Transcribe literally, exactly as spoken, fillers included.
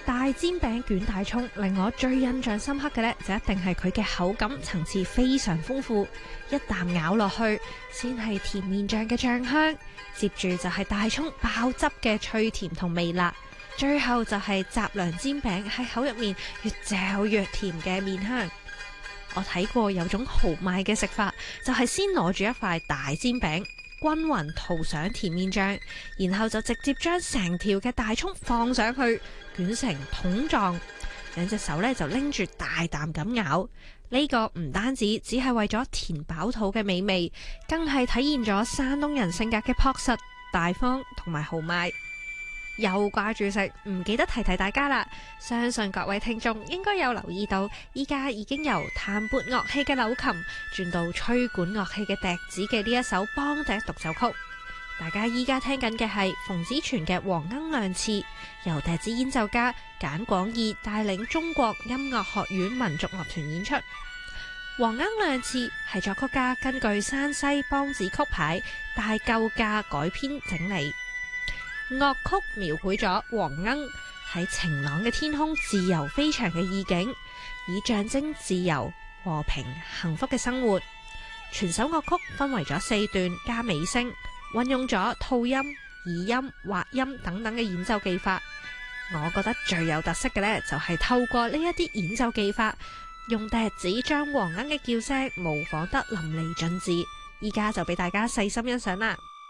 大煎餅卷大蔥令我最印象深刻嘅呢，就一定係佢嘅口感層次非常豐富，一啖咬落去先係甜麵醬嘅醬香，接住就係大蔥爆汁嘅脆甜同微辣，最後就係雜糧煎餅喺口入面越嚼越甜嘅麵香。我睇過有種豪邁嘅食法，就係先攞住一塊大煎餅，均勻塗上甜麵醬，然後就直接將成條嘅大蔥放上去，捲成筒狀，兩隻手咧就拎住大啖咁咬。呢個唔單止只係為咗填飽肚嘅美味，更係體現咗山東人性格嘅樸實、大方同埋豪邁。又掛住食，唔記得提提大家啦。相信各位聽眾應該有留意到，依家已經由彈撥樂器嘅柳琴轉到吹管樂器嘅笛子嘅呢一首梆笛獨奏曲。大家依家聽緊嘅係馮子全嘅《黃鶯亮翅》，由笛子演奏家簡廣義帶領中國音樂學院民族樂團演出。《黃鶯亮翅》係作曲家根據山西梆子曲牌大救駕改編整理。樂曲描繪咗黃鶯喺晴朗嘅天空自由飛翔嘅意境，以象徵自由、和平、幸福嘅生活。全首樂曲分為咗四段加尾聲，運用咗吐音、擬音、滑音等等嘅演奏技法。我覺得最有特色嘅呢，就係透過呢一啲演奏技法，用笛子將黃鶯嘅叫聲模仿得淋漓盡致。依家就俾大家細心欣賞啦。